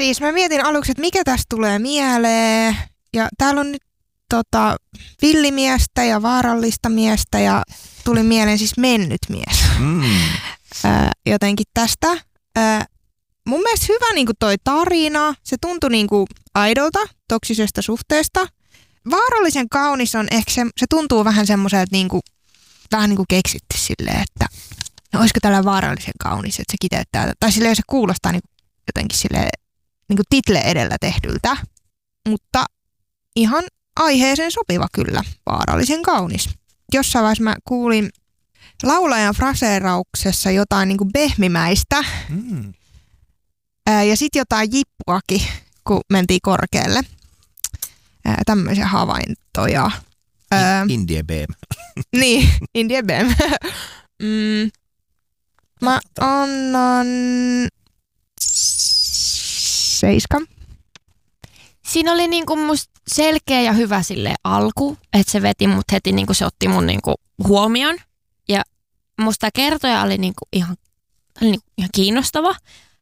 siis mä mietin aluksi, että mikä tästä tulee mieleen. Ja täällä on nyt villimiestä ja vaarallista miestä ja tuli mieleen siis mennyt mies. Jotenkin tästä. Mun mielestä hyvä niinku toi tarina. Se tuntui niinku aidolta, toksisesta suhteesta. Vaarallisen kaunis on ehkä se tuntuu vähän semmoiselta niinku, vähän niinku keksitty silleen, että no olisiko tällä vaarallisen kaunis, että se kiteyttää. Tai silleen se kuulostaa niinku jotenkin silleen niinku title edellä tehdyltä. Mutta ihan aiheeseen sopiva kyllä, vaarallisen kaunis. Jossain vaiheessa mä kuulin laulajan fraseerauksessa jotain niinku behmimäistä ja sitten jotain jippuakin, kun mentiin korkealle. Tämmöisiä havaintoja. Indie BM. Niin, Indie BM. Mä annan 7. Siinä oli niinku musta selkeä ja hyvä sille alku, että se veti mut heti, niinku se otti mun niinku huomioon. Ja musta kertoja oli niinku ihan kiinnostava.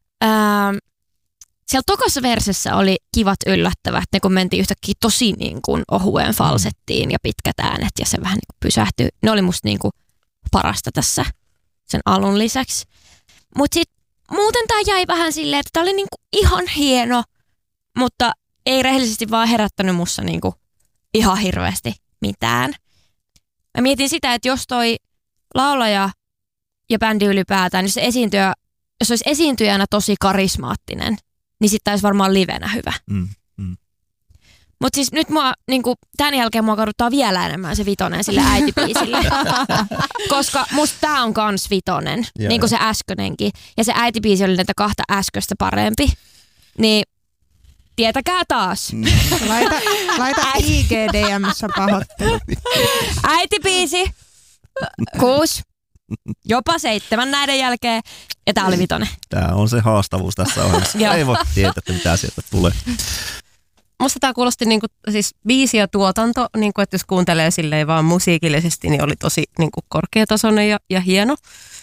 Siellä tokassa versessä oli kivat yllättävät, ne kun mentiin yhtäkkiä tosi niinku ohueen falsettiin ja pitkät äänet ja se vähän niinku pysähtyi. Ne oli musta niinku parasta tässä sen alun lisäksi. Mut sit muuten tää jäi vähän silleen, että tää oli niinku ihan hieno, mutta ei rehellisesti vaan herättänyt musta niinku ihan hirveästi mitään. Mä mietin sitä, että jos toi laulaja ja bändi ylipäätään, jos olisi esiintyjänä tosi karismaattinen, niin sitten olisi varmaan livenä hyvä. Mutta siis nyt niinku, tämän jälkeen mua kaduttaa vielä enemmän se vitonen sille äitibiisille. Koska musta tää on kans vitonen, niin kuin se äskönenkin. Ja se äitibiisi oli näitä kahta äsköstä parempi. Niin tietäkää taas. Laita IGDM:ssä pahoittelu. Äitibiisi 6, jopa 7 näiden jälkeen. Ja tää oli vitonen. Tää on se haastavuus tässä ohjelmassa. Ei voi tietää, että mitä sieltä tulee. Musta tää kuulosti niinku, siis biisi ja tuotanto, niinku, että jos kuuntelee silleen vaan musiikillisesti, niin oli tosi niinku, korkeatasoinen ja hieno.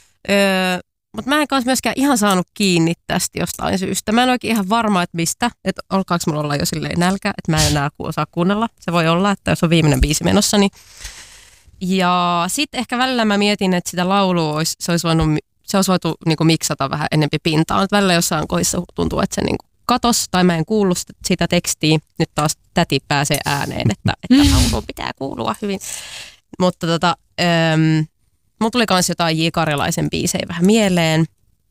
Mutta mä en kanssa myöskään ihan saanut kiinni tästä jostain syystä. Mä en oikein ihan varma, että mistä. Että alkaako mulla olla jo silleen nälkä, että mä en enää osaa kuunnella. Se voi olla, että jos on viimeinen biisi menossa, niin. Ja sitten ehkä välillä mä mietin, että sitä laulua se olisi voitu niinku miksata vähän enempi pintaan. Et välillä jossain kohdissa tuntuu, että se niinku katos tai mä en kuullut sitä tekstiä. Nyt taas täti pääsee ääneen, että laulu pitää kuulua hyvin. Mutta mulla tuli kans jotain J. Karjalaisen biisejä vähän mieleen.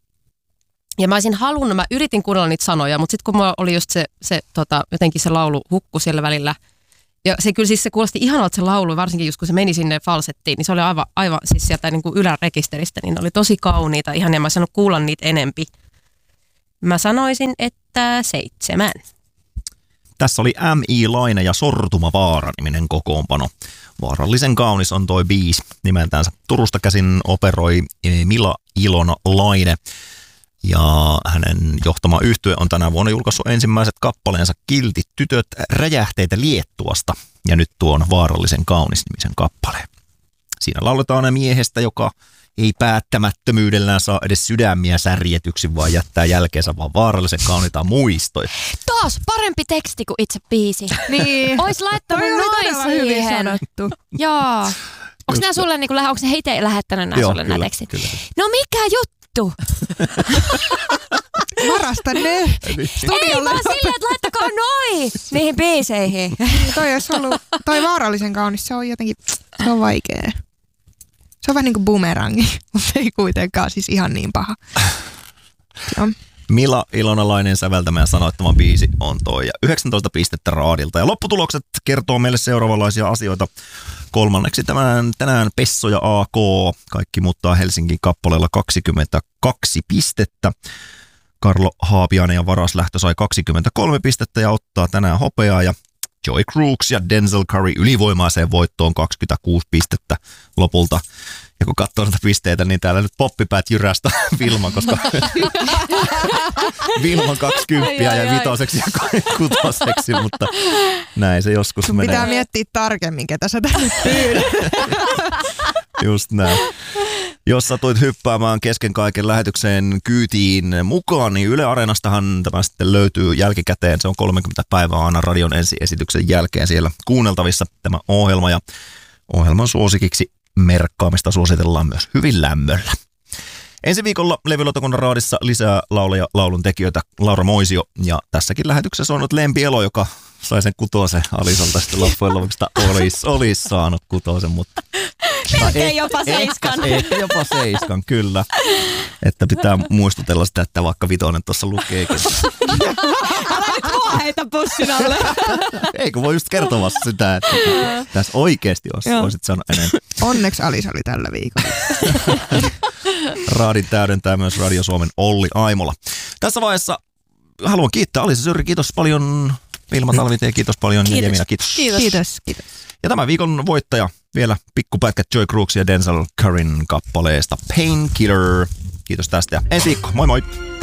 Ja mä yritin kuunnella niitä sanoja, mutta sitten kun mulla oli just se jotenkin se laulu hukku siellä välillä. Ja se kyllä siis se kuulosti ihanalta se laulu, varsinkin just kun se meni sinne falsettiin, niin se oli aivan siis sieltä niin kuin ylärekisteristä, niin ne oli tosi kauniita ihan, ja mä sanoin kuulla niitä enempi. Mä sanoisin, että 7. Tässä oli M.I. Laine ja Sortuma Vaara-niminen kokoonpano. Vaarallisen kaunis on toi biisi nimeltänsä. Turusta käsin operoi Mila Ilona Laine. Ja hänen johtama yhtye on tänä vuonna julkaissut ensimmäiset kappaleensa Kiltit tytöt räjähteitä Liettuasta. Ja nyt tuon Vaarallisen kaunis -nimisen kappaleen. Siinä lauletaan miehestä, joka ei päättämättömyydellään saa edes sydämiä särjetyksi, vaan jättää jälkeensä vaan vaarallisen kauniita muistoja. Taas parempi teksti kuin itse biisi. Niin. Ois laittanut noin siihen. Joo. Onko nämä sulle, niin onko ne itse lähettänyt nämä sulle nämä tekstit? Kyllä. No mikä juttu? Varasta ne. Ei vaan silleen, että laittakaa noi niihin biiseihin. Toi olisi ollut, toi Vaarallisen kaunis, se on jotenkin, se on vaikea. Se on vähän niin kuin bumerangi, mutta ei kuitenkaan siis ihan niin paha. Joo. Mila Ilonalainen säveltämä ja sanoittama biisi on toi ja 19 pistettä raadilta. Ja lopputulokset kertoo meille seuraavanlaisia asioita. Kolmanneksi tänään Pesso ja AK. Kaikki muuttaa Helsingin kappaleella 22 pistettä. Karlo Haapiainen ja Varas Lähtö sai 23 pistettä ja ottaa tänään hopeaa. Ja Joy Crooks ja Denzel Curry ylivoimaiseen voittoon 26 pistettä lopulta. Ja kun katsoo näitä pisteitä, niin täällä nyt poppipäät jyrästä Vilma, koska Vilma 20 ja vitoseksi ja kutoseksi, mutta näin se joskus sun menee. Pitää miettiä tarkemmin, ketä sä tänne pyydät. Just näin. Jos satuit hyppäämään kesken kaiken lähetyksen kyytiin mukaan, niin Yle Areenastahan tämä sitten löytyy jälkikäteen. Se on 30 päivää aina radion ensiesityksen jälkeen siellä kuunneltavissa tämä ohjelma. Ja ohjelman suosikiksi merkkaamista suositellaan myös hyvin lämmöllä. Ensi viikolla Levylautakunnan raadissa lisää lauleja, laulun tekijöitä Laura Moisio. Ja tässäkin lähetyksessä on ollut Lempi Elo, joka sai sen kutosen Alisalta sitten loppujen lopuksi olisi saanut kutosen, mutta melkein jopa 7. Ehkä jopa 7, kyllä. Että pitää muistutella sitä, että vaikka 5 tuossa lukeekin. Älä nyt mua heitä pussin alle. Eikö voi just kertoa sitä, että tässä oikeasti olisit sanoa enemmän. Onneksi Alisa oli tällä viikolla. Raadin täydentää myös Radio Suomen Olli Aimola. Tässä vaiheessa haluan kiittää Alisa Syrri, kiitos paljon. Vilma Talvitie, kiitos paljon. Kiitos. Ja Jemina, kiitos. Kiitos. Ja tämän viikon voittaja vielä pikkupätkä Joy Crooks ja Denzel Curryn kappaleesta Painkiller. Kiitos tästä ja ensi viikko. Moi moi!